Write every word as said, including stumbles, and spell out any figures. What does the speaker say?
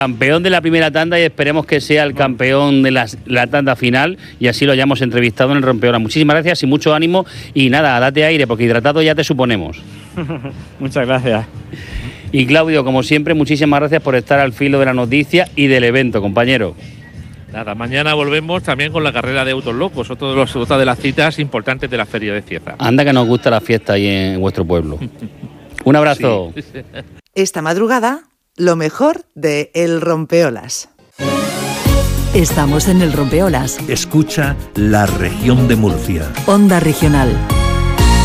Campeón de la primera tanda y esperemos que sea el campeón de la, la tanda final y así lo hayamos entrevistado en el Rompeolas. Muchísimas gracias y mucho ánimo y nada, date aire porque hidratado ya te suponemos. Muchas gracias. Y Claudio, como siempre, muchísimas gracias por estar al filo de la noticia y del evento, compañero. Nada, mañana volvemos también con la carrera de autos locos, otro de los, otra de las citas importantes de la Feria de Cieza. Anda que nos gusta la fiesta ahí en vuestro pueblo. Un abrazo. Sí. Esta madrugada, lo mejor de El Rompeolas. Estamos en El Rompeolas. Escucha La Región de Murcia. Onda Regional.